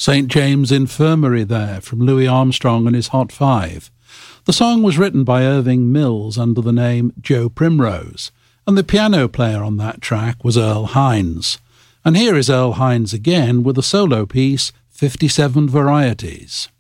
St. James Infirmary there from Louis Armstrong and his Hot Five. The song was written by Irving Mills under the name Joe Primrose, and the piano player on that track was Earl Hines. And here is Earl Hines again with a solo piece, 57 Varieties.